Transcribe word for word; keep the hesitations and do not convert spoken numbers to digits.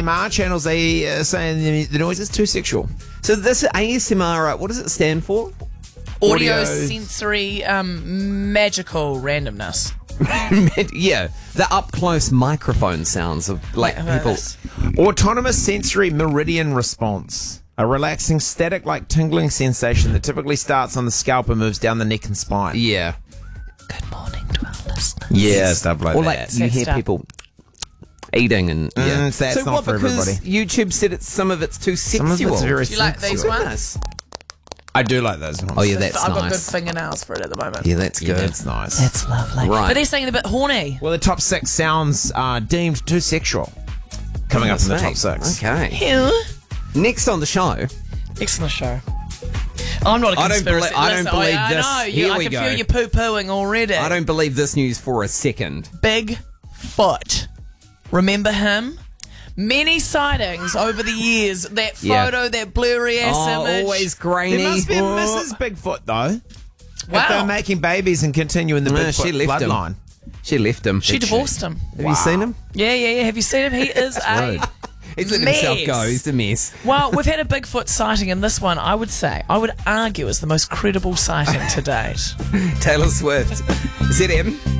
M R channels, they are saying the, the noise is too sexual. So this A S M R, what does it stand for? Audio, Audio. sensory, um, magical randomness. Yeah, the up close microphone sounds of like Wait, people. this- Autonomous sensory meridian response. A relaxing, static-like tingling sensation that typically starts on the scalp and moves down the neck and spine. Yeah, Good morning to our listeners. Yeah, stuff like or that. like you That hear stuff. people eating and yeah. Mm, that's so not what? for Because everybody. YouTube said it's some of it's too Some sexual. of it's very Do you like these sensual. ones? I do like those ones. Oh yeah, that's I've got good nice. fingernails for it at the moment. Yeah, that's Yeah, good. that's nice. That's lovely. Right. But they're saying they're a bit horny. Well, the top six sounds are deemed too sexual. Coming up in the top six. Okay. Ew. Next on the show, Excellent show. I'm not a I don't conspiracy. belie- I don't Listen, believe I, this. I know. You, Here I we can go. feel you poo-pooing already. I don't believe this news for a second. Big Foot. Remember him? Many sightings over the years. That Yeah. photo, that blurry ass Oh, image. always grainy. There must be a Oh. Missus Bigfoot, though. If Wow. they're making babies and continuing the No, Bigfoot she left him. bloodline. She left him. She divorced him. Have you seen him? Yeah, yeah, yeah. Have you seen him? He is a rude. He's let mess. himself go. He's a mess. Well, we've had a Bigfoot sighting, and this one, I would say, I would argue, is the most credible sighting to date. Taylor Swift. Z M.